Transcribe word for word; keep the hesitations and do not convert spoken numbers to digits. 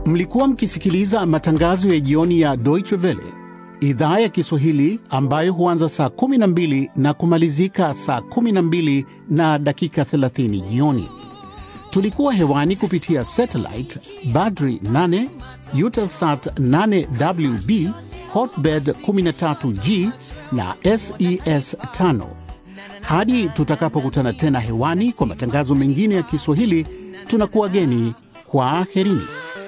Mlikuwa mkisikiliza matangazo ya jioni ya Deutsche Welle, idhaa ya Kiswahili ambayo huanza saa kumi na mbili na kumalizika saa kumi na mbili na dakika thelathini jioni. Tulikuwa hewani kupitia satellite Badri nane, Eutelsat nane W B, Hotbird kumi na tatu G na S E S tano. Hadi tutakapokutana tena hewani kwa matangazo mengine ya Kiswahili, tunakuwageni kwa aherini.